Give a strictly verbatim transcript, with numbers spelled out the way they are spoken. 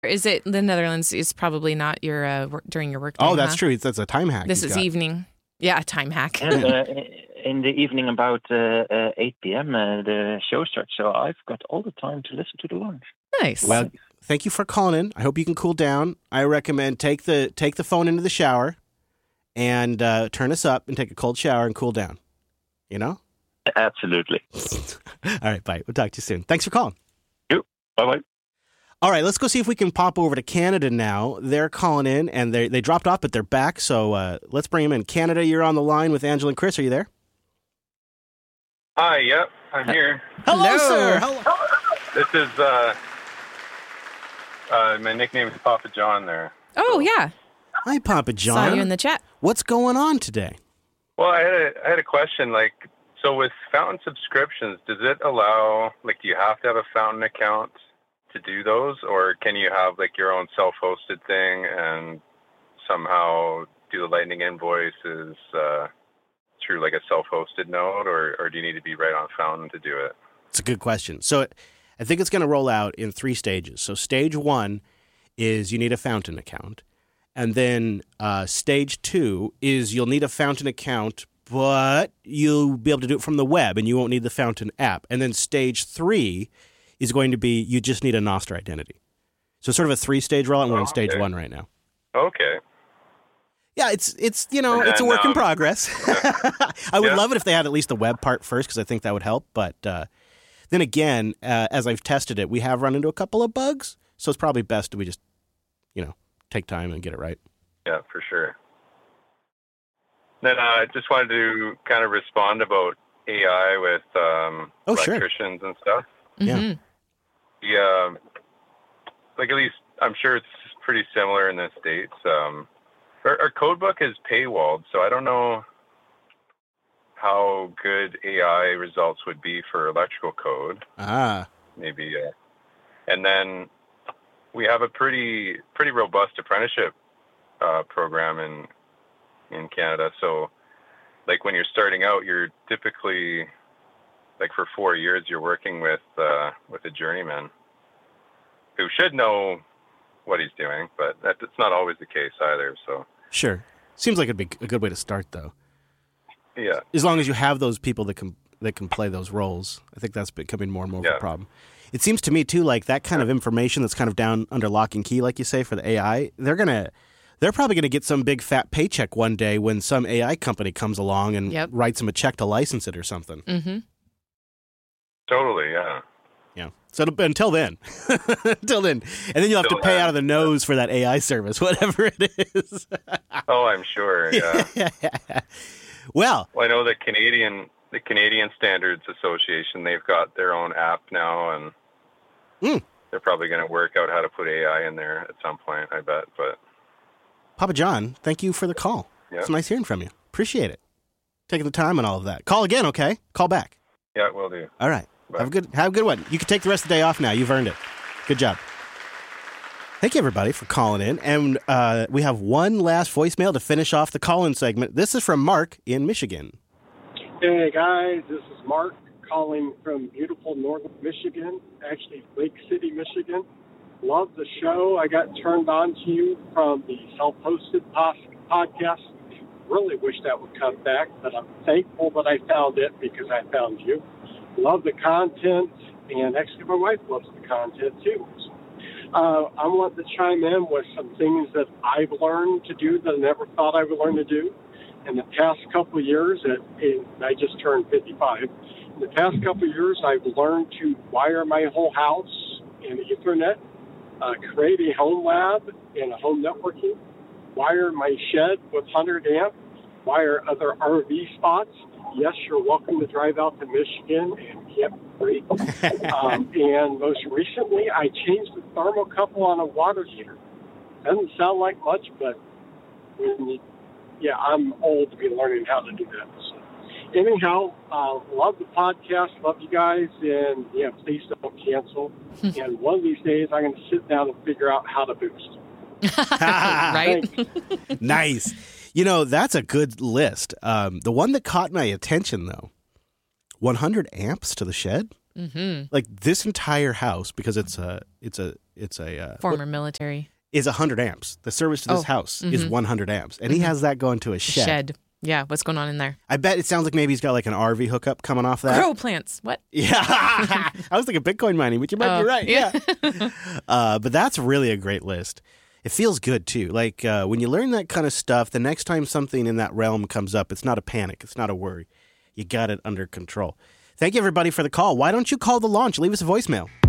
Is it the Netherlands is probably not your uh, work, during your work time? Oh, that's huh? true. It's, that's a time hack. This he's is got. evening. Yeah, a time hack. And, uh, in the evening about uh, uh, eight p.m. Uh, the show starts, so I've got all the time to listen to the launch. Nice. Well, thank you for calling in. I hope you can cool down. I recommend take the take the phone into the shower and uh, turn us up and take a cold shower and cool down. You know? Absolutely. All right, bye. We'll talk to you soon. Thanks for calling. You. Bye-bye. All right, let's go see if we can pop over to Canada now. They're calling in, and they they dropped off, but they're back, so uh, let's bring them in. Canada, you're on the line with Angela and Chris. Are you there? Hi, yep, I'm here. Hello, Hello. sir. Hello. This is, uh, uh, my nickname is Papa John there. Oh, yeah. Hi, Papa John. Saw you in the chat. What's going on today? Well, I had a, I had a question, like, so with Fountain subscriptions, does it allow, like, do you have to have a Fountain account to do those, or can you have, like, your own self-hosted thing and somehow do the Lightning invoices uh, through, like, a self-hosted node, or, or do you need to be right on Fountain to do it? It's a good question. So I think it's going to roll out in three stages. So stage one is you need a Fountain account. And then uh, stage two is you'll need a Fountain account, but you'll be able to do it from the web, and you won't need the Fountain app. And then stage three is going to be you just need a Nostr identity. So sort of a three-stage rollout, and we're Oh, on stage okay. one right now. Okay. Yeah, it's, it's you know, And it's a then, work in um, progress. I would Yeah. love it if they had at least the web part first, because I think that would help. But uh, then again, uh, as I've tested it, we have run into a couple of bugs, so it's probably best that we just, you know, take time and get it right. Yeah, for sure. Then I uh, just wanted to kind of respond about A I with um, Oh, sure. electricians and stuff. Yeah. Mhm. Yeah, um, like at least I'm sure it's pretty similar in the States. Um, our, our code book is paywalled, so I don't know how good A I results would be for electrical code. Ah, Maybe, uh, and then we have a pretty pretty robust apprenticeship uh, program in in Canada. So, like when you're starting out, you're typically like for four years you're working with uh, with a journeyman who should know what he's doing, but that, that's not always the case either. So, sure. Seems like it'd be a good way to start, though. yeah, As long as you have those people that can that can play those roles, I think that's becoming more and more of Yeah. a problem. It seems to me too, like that kind of information that's kind of down under lock and key, like you say, for the A I. They're gonna, they're probably gonna get some big fat paycheck one day when some A I company comes along and Yep. writes them a check to license it or something. Mm-hmm. totally, yeah. Yeah. So to, until then, until then, and then you'll have to Until pay then. out of the nose for that A I service, whatever it is. Oh, I'm sure. Yeah. Well, Well, I know the Canadian the Canadian Standards Association, they've got their own app now, and Mm. they're probably going to work out how to put A I in there at some point, I bet. But Papa John, thank you for the call. Yeah. It's nice hearing from you. Appreciate it. Taking the time and all of that. Call again, okay? Call back. yeah, we'll do. All right. Bye. Have a good have a good one. You can take the rest of the day off now. You've earned it. Good job. Thank you, everybody, for calling in. And uh, we have one last voicemail to finish off the call-in segment. This is from Mark in Michigan. Hey guys, this is Mark calling from beautiful northern Michigan, actually Lake City, Michigan. Love the show. I got turned on to you from the self-hosted pos- podcast. Really wish that would come back, but I'm thankful that I found it because I found you. Love the content, and actually my wife loves the content too. Uh, I want to chime in with some things that I've learned to do that I never thought I would learn to do. In the past couple of years, it, it, I just turned fifty-five. In the past couple of years, I've learned to wire my whole house in Ethernet, uh, create a home lab and a home networking, wire my shed with one hundred amp, wire other R V spots. Yes, you're welcome to drive out to Michigan and camp free. um, and most recently, I changed the thermocouple on a water heater. Doesn't sound like much, but when you Yeah, I'm old to be learning how to do that. So, anyhow, uh, love the podcast, love you guys, and yeah, please don't cancel. And one of these days, I'm going to sit down and figure out how to boost. Right? Thanks. Nice. You know, that's a good list. Um, the one that caught my attention, though, one hundred amps to the shed. Mm-hmm. Like this entire house, because it's a it's a it's a uh, Former military. is one hundred amps. The service to this Oh, house mhm. is one hundred amps. And he has that going to a shed. Shed. Yeah, what's going on in there? I bet it sounds like maybe he's got like an R V hookup coming off that. Grow plants. What? Yeah. I was thinking Bitcoin mining, but you might Oh, be right. yeah. Yeah. uh, but that's really a great list. It feels good too. Like uh, when you learn that kind of stuff, the next time something in that realm comes up, it's not a panic. It's not a worry. You got it under control. Thank you, everybody, for the call. Why don't you call the launch? Leave us a voicemail.